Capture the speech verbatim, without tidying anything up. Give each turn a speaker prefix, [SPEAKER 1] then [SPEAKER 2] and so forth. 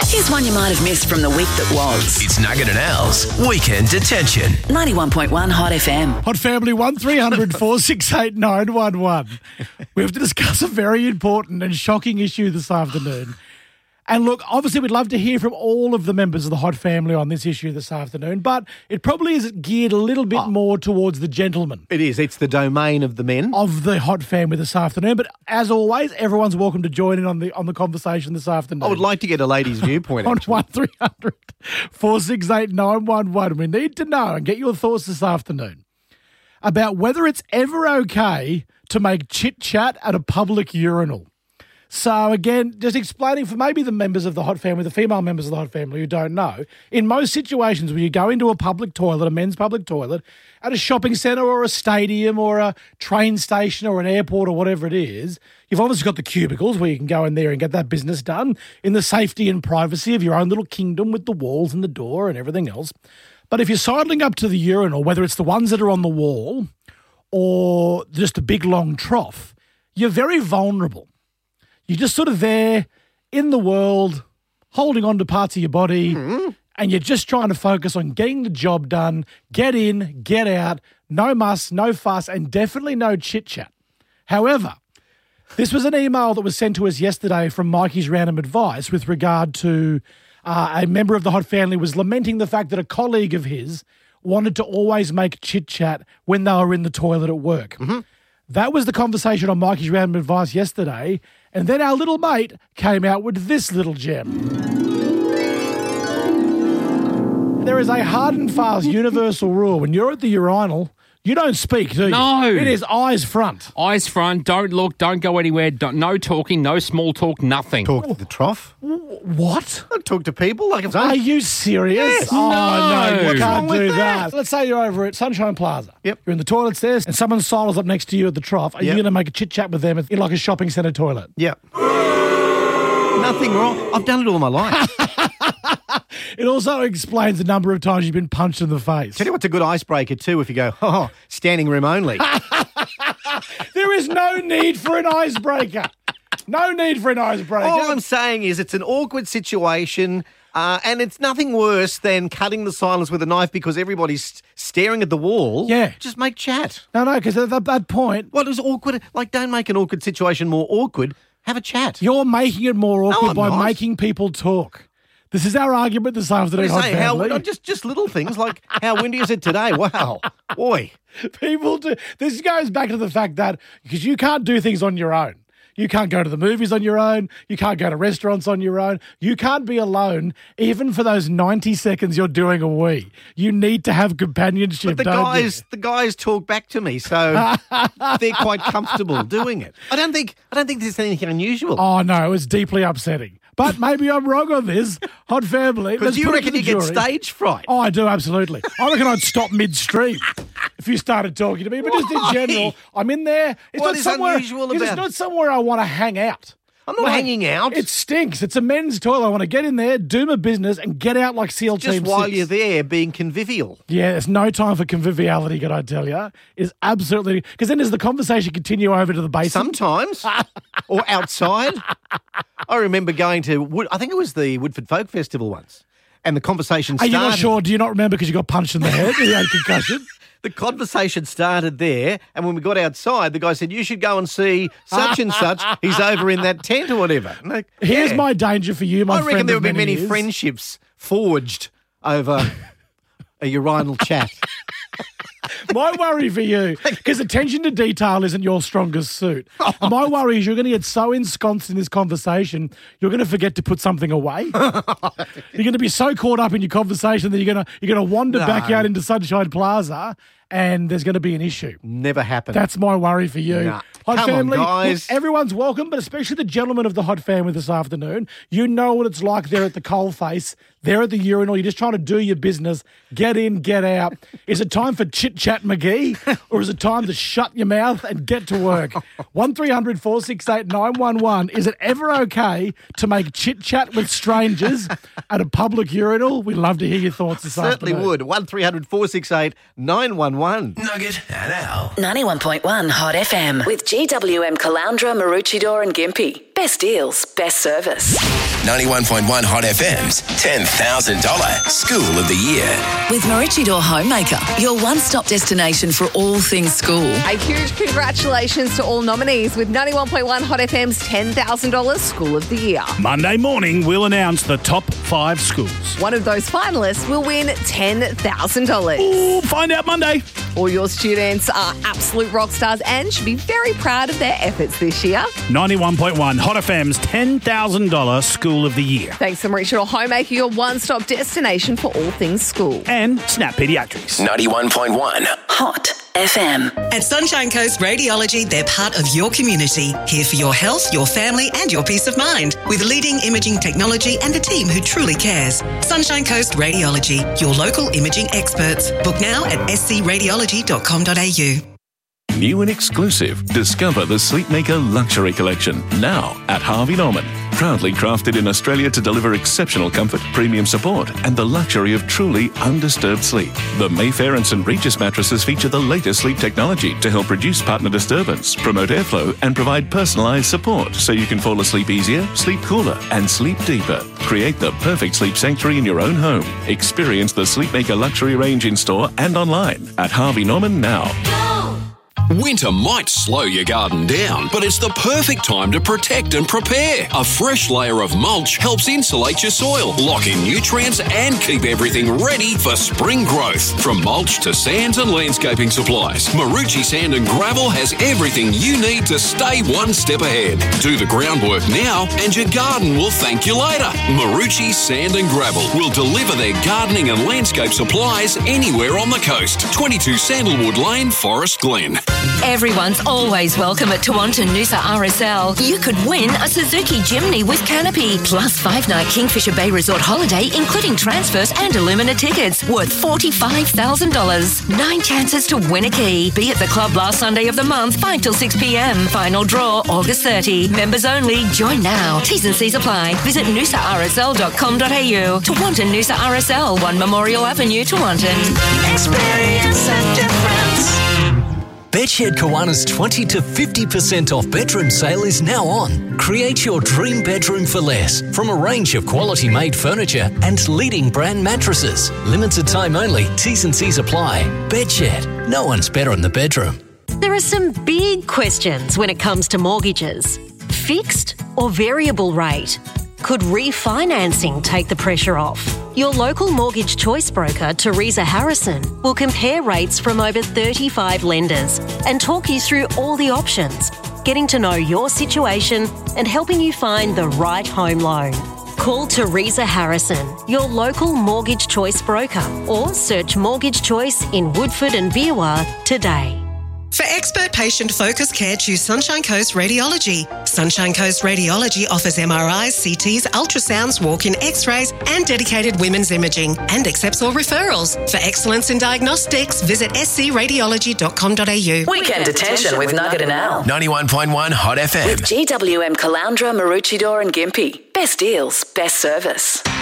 [SPEAKER 1] Here's one you might have missed from the week that was.
[SPEAKER 2] It's Nugget and Al's Weekend Detention.
[SPEAKER 1] ninety-one point one Hot F M.
[SPEAKER 3] Hot Family, one three hundred four six eight nine one one. We have to discuss a very important and shocking issue this afternoon. And look, obviously we'd love to hear from all of the members of the Hot Family on this issue this afternoon, but it probably is geared a little bit oh. more towards the gentlemen.
[SPEAKER 4] It is. It's the domain of the men.
[SPEAKER 3] Of the Hot Family this afternoon. But as always, everyone's welcome to join in on the on the conversation this afternoon.
[SPEAKER 4] I would like to get a lady's viewpoint.
[SPEAKER 3] On one three hundred four six eight nine one one. We need to know and get your thoughts this afternoon about whether it's ever okay to make chit-chat at a public urinal. So, again, just explaining for maybe the members of the Hot Family, the female members of the Hot Family who don't know, in most situations where you go into a public toilet, a men's public toilet, at a shopping centre or a stadium or a train station or an airport or whatever it is, you've obviously got the cubicles where you can go in there and get that business done in the safety and privacy of your own little kingdom with the walls and the door and everything else. But if you're sidling up to the urinal, whether it's the ones that are on the wall or just a big long trough, you're very vulnerable. You're just sort of there in the world, holding on to parts of your body, mm-hmm. and you're just trying to focus on getting the job done, get in, get out, no muss, no fuss, and definitely no chit-chat. However, this was an email that was sent to us yesterday from Mikey's Random Advice with regard to uh, a member of the Hot Family was lamenting the fact that a colleague of his wanted to always make chit-chat when they were in the toilet at work. Mm-hmm. That was the conversation on Mikey's Random Advice yesterday, and then our little mate came out with this little gem. There is a hard and fast universal rule. When you're at the urinal, you don't speak, do you?
[SPEAKER 5] No.
[SPEAKER 3] It is eyes front.
[SPEAKER 5] Eyes front, don't look, don't go anywhere, don't, no talking, no small talk, nothing.
[SPEAKER 4] Talk to the trough.
[SPEAKER 3] What?
[SPEAKER 4] I talk to people like I'm
[SPEAKER 3] Are
[SPEAKER 4] saying.
[SPEAKER 3] you serious?
[SPEAKER 4] Yes.
[SPEAKER 3] Oh, no,
[SPEAKER 5] No.
[SPEAKER 3] you
[SPEAKER 5] What's
[SPEAKER 3] can't
[SPEAKER 4] wrong with
[SPEAKER 3] do
[SPEAKER 4] that?
[SPEAKER 3] that. Let's say you're over at Sunshine Plaza.
[SPEAKER 4] Yep.
[SPEAKER 3] You're in the toilets there, and someone sidles up next to you at the trough. Are
[SPEAKER 4] Yep.
[SPEAKER 3] you going to make a chit-chat with them in like a shopping centre toilet?
[SPEAKER 4] Yeah. Nothing wrong. I've done it all my life.
[SPEAKER 3] It also explains the number of times you've been punched in the face.
[SPEAKER 4] Tell you what's a good icebreaker too if you go, oh, standing room only.
[SPEAKER 3] There is no need for an icebreaker. No need for an icebreaker.
[SPEAKER 4] All I'm saying is it's an awkward situation uh, and it's nothing worse than cutting the silence with a knife because everybody's staring at the wall.
[SPEAKER 3] Yeah.
[SPEAKER 4] Just make chat.
[SPEAKER 3] No, no, because at that point,
[SPEAKER 4] What is awkward? Like, don't make an awkward situation more awkward. Have a chat.
[SPEAKER 3] you're making it more awkward
[SPEAKER 4] I'm
[SPEAKER 3] by
[SPEAKER 4] not.
[SPEAKER 3] making people talk. This is our argument this afternoon, Hot
[SPEAKER 4] Say, how,
[SPEAKER 3] Family.
[SPEAKER 4] just, just little things like how windy is it today? Wow. Boy.
[SPEAKER 3] People do. This goes back to the fact that because you can't do things on your own. You can't go to the movies on your own. You can't go to restaurants on your own. You can't be alone even for those ninety seconds you're doing a wee. You need to have companionship,
[SPEAKER 4] But the
[SPEAKER 3] don't
[SPEAKER 4] guys,
[SPEAKER 3] you?
[SPEAKER 4] the guys talk back to me, so they're quite comfortable doing it. I don't think, I don't think there's anything unusual.
[SPEAKER 3] Oh, no, it's deeply upsetting. But maybe I'm wrong on this. Hot Family.
[SPEAKER 4] Because
[SPEAKER 3] let's
[SPEAKER 4] you
[SPEAKER 3] put it
[SPEAKER 4] reckon
[SPEAKER 3] to
[SPEAKER 4] you
[SPEAKER 3] the
[SPEAKER 4] get
[SPEAKER 3] jury.
[SPEAKER 4] stage fright.
[SPEAKER 3] Oh, I do, absolutely. I reckon I'd stop midstream if you started talking to me. But just in
[SPEAKER 4] Why?
[SPEAKER 3] general, I'm in there. It's
[SPEAKER 4] What
[SPEAKER 3] not
[SPEAKER 4] is
[SPEAKER 3] somewhere,
[SPEAKER 4] unusual
[SPEAKER 3] It's
[SPEAKER 4] about
[SPEAKER 3] not
[SPEAKER 4] it?
[SPEAKER 3] somewhere I want to hang out.
[SPEAKER 4] I'm not hanging out.
[SPEAKER 3] It stinks. It's a men's toilet. I want to get in there, do my business, and get out like SEAL
[SPEAKER 4] Just
[SPEAKER 3] Team
[SPEAKER 4] while
[SPEAKER 3] six.
[SPEAKER 4] you're there being convivial.
[SPEAKER 3] Yeah, there's no time for conviviality, can I tell you? It's absolutely... Because then does the conversation continue over to the basin?
[SPEAKER 4] Sometimes. Or outside. I remember going to, Wood, I think it was the Woodford Folk Festival once, and the conversation
[SPEAKER 3] Are
[SPEAKER 4] started.
[SPEAKER 3] you not sure? Do you not remember because you got punched in the head? You had a concussion?
[SPEAKER 4] The conversation started there, and when we got outside, the guy said, you should go and see such and such. He's over in that tent or whatever. I'm like,
[SPEAKER 3] Here's
[SPEAKER 4] yeah.
[SPEAKER 3] my danger for you, my
[SPEAKER 4] I
[SPEAKER 3] friend
[SPEAKER 4] reckon there
[SPEAKER 3] of
[SPEAKER 4] would be many
[SPEAKER 3] years.
[SPEAKER 4] friendships forged over a urinal chat.
[SPEAKER 3] My worry for you, because attention to detail isn't your strongest suit. My worry is you're going to get so ensconced in this conversation, you're going to forget to put something away. You're going to be so caught up in your conversation that you're going to you're going to wander
[SPEAKER 4] No.
[SPEAKER 3] back out into Sunshine Plaza, and there's going to be an issue.
[SPEAKER 4] Never happened.
[SPEAKER 3] That's my worry for you.
[SPEAKER 4] Nah.
[SPEAKER 3] Hot
[SPEAKER 4] Come on,
[SPEAKER 3] Family,
[SPEAKER 4] guys.
[SPEAKER 3] look, everyone's welcome, but especially the gentlemen of the Hot Family this afternoon. You know what it's like there at the coalface, there at the urinal. You're just trying to do your business. Get in, get out. Is it time for chit-chat McGee, or is it time to shut your mouth and get to work? one three hundred four six eight nine one one. Is it ever okay to make chit-chat with strangers at a public urinal? We'd love to hear your thoughts this
[SPEAKER 4] Certainly
[SPEAKER 3] afternoon.
[SPEAKER 4] would. one three hundred four six eight nine one one.
[SPEAKER 2] Nugget and Al.
[SPEAKER 1] ninety-one point one Hot F M with G W M Caloundra, Maroochydore and Gympie. Best deals, best service.
[SPEAKER 2] ninety-one point one Hot F M's ten thousand dollars School of the Year.
[SPEAKER 1] With Maroochydore Homemaker, your one-stop destination for all things school.
[SPEAKER 6] A huge congratulations to all nominees with ninety-one point one Hot F M's ten thousand dollars School of the Year.
[SPEAKER 7] Monday morning, we'll announce the top five schools.
[SPEAKER 6] One of those finalists will win ten thousand dollars.
[SPEAKER 7] Ooh, find out Monday.
[SPEAKER 6] All your students are absolute rock stars and should be very proud of their efforts this year.
[SPEAKER 7] ninety-one point one Hot F M's ten thousand dollars School of the Year.
[SPEAKER 6] Thanks to Maroochydore Homemaker, your one-stop destination for all things school.
[SPEAKER 7] And Snap Pediatrics.
[SPEAKER 2] ninety-one point one
[SPEAKER 1] Hot F M.
[SPEAKER 8] At Sunshine Coast Radiology, they're part of your community. Here for your health, your family and your peace of mind. With leading imaging technology and a team who truly cares. Sunshine Coast Radiology, your local imaging experts. Book now at s c radiology dot com dot a u.
[SPEAKER 9] New and exclusive. Discover the Sleepmaker Luxury Collection now at Harvey Norman. Proudly crafted in Australia to deliver exceptional comfort, premium support, and the luxury of truly undisturbed sleep. The Mayfair and St Regis mattresses feature the latest sleep technology to help reduce partner disturbance, promote airflow, and provide personalised support so you can fall asleep easier, sleep cooler, and sleep deeper. Create the perfect sleep sanctuary in your own home. Experience the Sleepmaker Luxury range in store and online at Harvey Norman now.
[SPEAKER 10] Winter might slow your garden down, but it's the perfect time to protect and prepare. A fresh layer of mulch helps insulate your soil, lock in nutrients, and keep everything ready for spring growth. From mulch to sands and landscaping supplies, Marucci Sand and Gravel has everything you need to stay one step ahead. Do the groundwork now, and your garden will thank you later. Marucci Sand and Gravel will deliver their gardening and landscape supplies anywhere on the coast. twenty-two Sandalwood Lane, Forest Glen.
[SPEAKER 11] Everyone's always welcome at Tawantin Noosa R S L. You could win a Suzuki Jimny with canopy, plus five-night Kingfisher Bay Resort holiday, including transfers and Illumina tickets, worth forty-five thousand dollars. Nine chances to win a key. Be at the club last Sunday of the month, five till six p m. Final draw, August thirtieth. Members only. Join now. T's and C's apply. Visit noosa r s l dot com dot a u. Tawantin Noosa R S L, one Memorial Avenue, Tawantin.
[SPEAKER 12] Experience a difference. Bedshed Kiwana's twenty to fifty percent off bedroom sale is now on. Create your dream bedroom for less from a range of quality made furniture and leading brand mattresses. Limited time only, T's and C's apply. Bedshed, no one's better in the bedroom.
[SPEAKER 13] There are some big questions when it comes to mortgages. Fixed or variable rate? Could refinancing take the pressure off? Your local mortgage choice broker, Teresa Harrison, will compare rates from over thirty-five lenders and talk you through all the options, getting to know your situation and helping you find the right home loan. Call Teresa Harrison, your local mortgage choice broker, or search Mortgage Choice in Woodford and Beerwah today.
[SPEAKER 8] For expert patient focused care, choose Sunshine Coast Radiology. Sunshine Coast Radiology offers M R Is, C Ts, ultrasounds, walk-in x-rays and dedicated women's imaging, and accepts all referrals. For excellence in diagnostics, visit s c radiology dot com dot a u.
[SPEAKER 1] Weekend detention with Nugget and Al.
[SPEAKER 2] ninety-one point one Hot F M.
[SPEAKER 1] With G W M Caloundra, Maroochydore and Gympie. Best deals, best service.